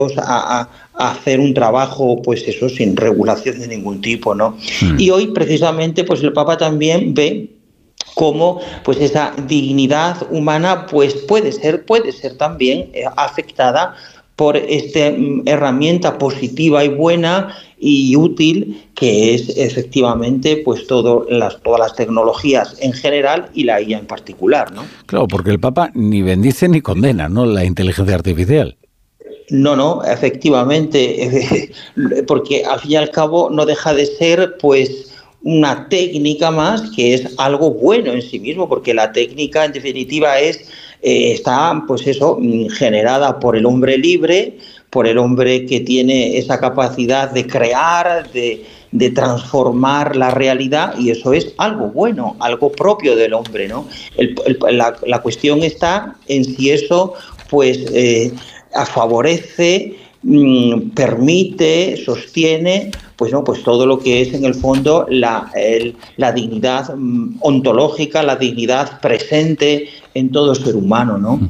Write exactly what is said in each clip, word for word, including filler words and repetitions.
A, a, a hacer un trabajo, pues eso, sin regulación de ningún tipo, ¿no? Mm. Y hoy, precisamente, pues el Papa también ve cómo, pues esa dignidad humana, pues puede ser, puede ser también eh, afectada por esta mm, herramienta positiva y buena y útil que es efectivamente, pues todo las, todas las tecnologías en general y la I A en particular, ¿no? Claro, porque el Papa ni bendice ni condena, ¿no?, la inteligencia artificial. No, no, efectivamente, porque al fin y al cabo no deja de ser, pues, una técnica más que es algo bueno en sí mismo, porque la técnica, en definitiva, es eh, está, pues eso, generada por el hombre libre, por el hombre que tiene esa capacidad de crear, de, de transformar la realidad, y eso es algo bueno, algo propio del hombre, ¿no? El, el, la, la cuestión está en si eso, pues, eh, favorece, mmm, permite, sostiene, pues no, pues todo lo que es en el fondo la, el, la dignidad mmm, ontológica, la dignidad presente en todo ser humano, ¿no?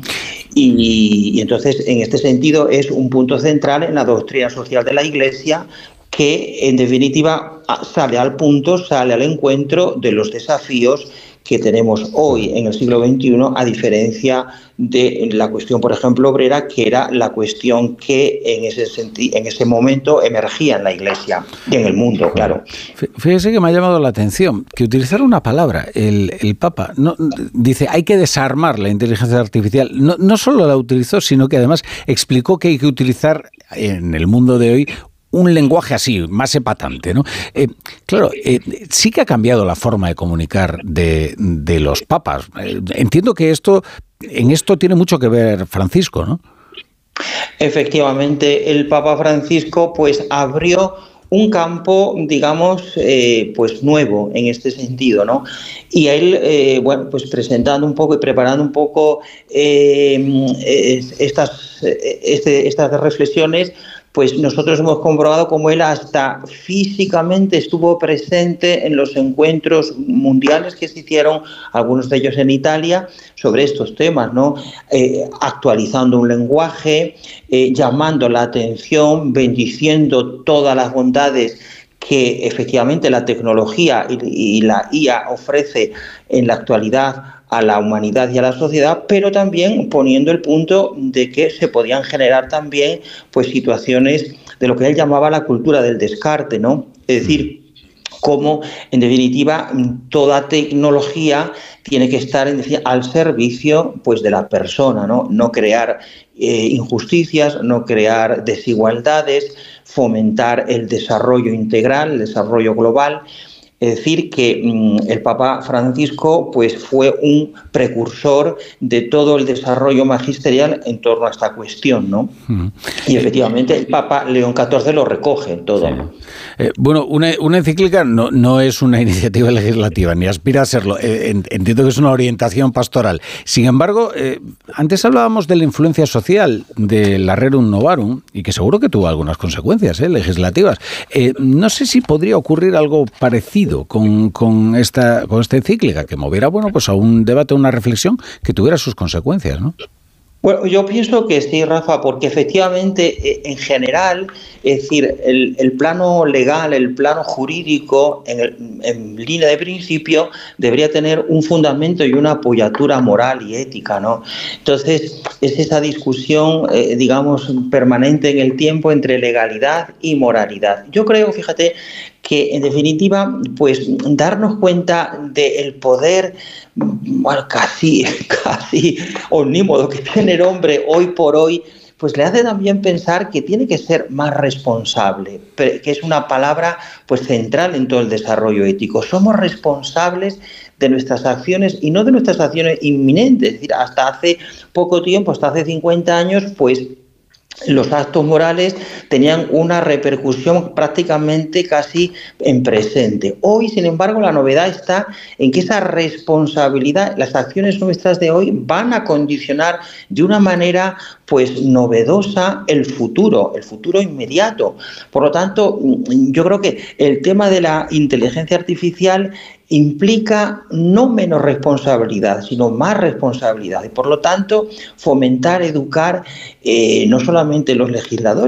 Y, y entonces, en este sentido, es un punto central en la doctrina social de la Iglesia que, en definitiva, sale al punto, sale al encuentro de los desafíos que tenemos hoy en el siglo veintiuno, a diferencia de la cuestión, por ejemplo, obrera, que era la cuestión que en ese senti- en ese momento emergía en la Iglesia y en el mundo, claro. Fíjese que me ha llamado la atención que utilizar una palabra, el, el Papa, no, dice hay que desarmar la inteligencia artificial. No, no solo la utilizó, sino que además explicó que hay que utilizar en el mundo de hoy un lenguaje así, más epatante, ¿no? Eh, claro, eh, sí que ha cambiado la forma de comunicar de, de los papas. Eh, entiendo que esto, en esto tiene mucho que ver Francisco, ¿no? Efectivamente, el Papa Francisco, pues, abrió un campo, digamos, eh, pues nuevo en este sentido, ¿no? Y él, eh, bueno, pues presentando un poco y preparando un poco eh, estas, este, estas reflexiones, pues nosotros hemos comprobado cómo él hasta físicamente estuvo presente en los encuentros mundiales que se hicieron, algunos de ellos en Italia, sobre estos temas, ¿no? Eh, actualizando un lenguaje, eh, llamando la atención, bendiciendo todas las bondades que efectivamente la tecnología y, y la I A ofrece en la actualidad a la humanidad y a la sociedad, pero también poniendo el punto de que se podían generar también, pues, situaciones de lo que él llamaba la cultura del descarte, ¿no? Es decir, cómo, en definitiva, toda tecnología tiene que estar en decir, al servicio, pues, de la persona, ¿no? No crear eh, injusticias, no crear desigualdades, fomentar el desarrollo integral, el desarrollo global. Es decir, que mmm, el Papa Francisco, pues, fue un precursor de todo el desarrollo magisterial en torno a esta cuestión, ¿no? Mm. Y efectivamente el Papa León catorce lo recoge todo. Sí. Eh, bueno, una, una encíclica no, no es una iniciativa legislativa, ni aspira a serlo. Eh, entiendo que es una orientación pastoral. Sin embargo, eh, antes hablábamos de la influencia social de la Rerum Novarum, y que seguro que tuvo algunas consecuencias eh, legislativas. Eh, no sé si podría ocurrir algo parecido Con, con, esta, con esta encíclica, que moviera, bueno, pues a un debate, a una reflexión que tuviera sus consecuencias, ¿no? Bueno, yo pienso que sí, Rafa, porque efectivamente, en general, es decir, el, el plano legal, el plano jurídico, en, el, en línea de principio, debería tener un fundamento y una apoyatura moral y ética, ¿no? Entonces, es esa discusión, eh, digamos, permanente en el tiempo entre legalidad y moralidad. Yo creo, fíjate, que en definitiva, pues darnos cuenta del poder, bueno, casi, casi omnímodo que tiene el hombre hoy por hoy, pues le hace también pensar que tiene que ser más responsable, que es una palabra, pues, central en todo el desarrollo ético. Somos responsables de nuestras acciones y no de nuestras acciones inminentes. Es decir, hasta hace poco tiempo, hasta hace cincuenta años, pues los actos morales tenían una repercusión prácticamente casi en presente. Hoy, sin embargo, la novedad está en que esa responsabilidad, las acciones nuestras de hoy van a condicionar de una manera, pues, novedosa el futuro, el futuro inmediato. Por lo tanto, yo creo que el tema de la inteligencia artificial implica no menos responsabilidad, sino más responsabilidad. Y por lo tanto, fomentar, educar, eh, no solamente los legisladores,